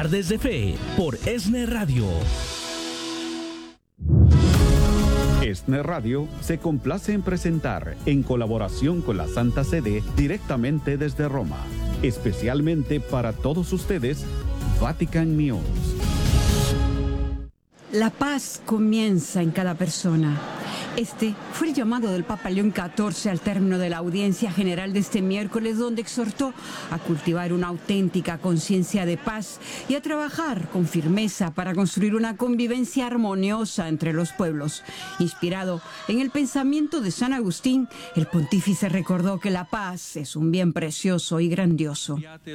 Tardes de Fe por ESNE Radio. ESNE Radio se complace en presentar, en colaboración con la Santa Sede, directamente desde Roma, especialmente para todos ustedes, Vatican News. La paz comienza en cada persona. Este fue el llamado del Papa León XIV al término de la audiencia general de este miércoles, donde exhortó a cultivar una auténtica conciencia de paz y a trabajar con firmeza para construir una convivencia armoniosa entre los pueblos. Inspirado en el pensamiento de San Agustín, el pontífice recordó que la paz es un bien precioso y grandioso.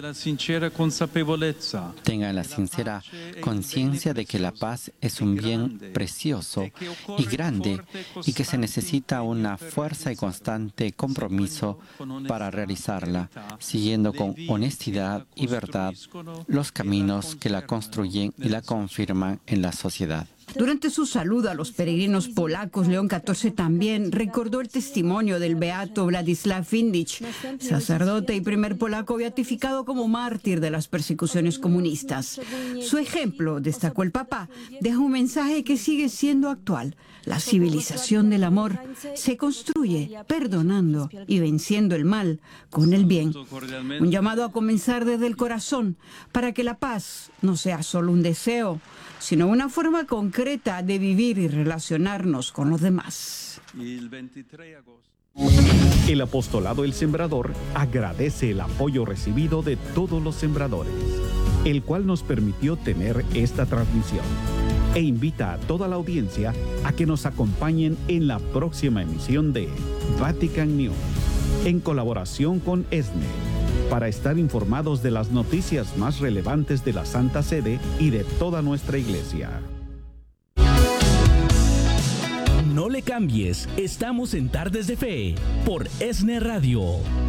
Tengan la sincera conciencia de que la paz es un bien precioso y grande, y que se necesita una fuerza y constante compromiso para realizarla, siguiendo con honestidad y verdad los caminos que la construyen y la confirman en la sociedad. Durante su saludo a los peregrinos polacos, León XIV también recordó el testimonio del beato Władysław Findich, sacerdote y primer polaco beatificado como mártir de las persecuciones comunistas. Su ejemplo, destacó el Papa, deja un mensaje que sigue siendo actual. La civilización del amor se construye perdonando y venciendo el mal con el bien. Un llamado a comenzar desde el corazón para que la paz no sea solo un deseo, sino una forma concreta de vivir y relacionarnos con los demás. El Apostolado El Sembrador agradece el apoyo recibido de todos los sembradores, el cual nos permitió tener esta transmisión, e invita a toda la audiencia a que nos acompañen en la próxima emisión de Vatican News, en colaboración con ESNE, para estar informados de las noticias más relevantes de la Santa Sede y de toda nuestra Iglesia. No le cambies, estamos en Tardes de Fe por ESNE Radio.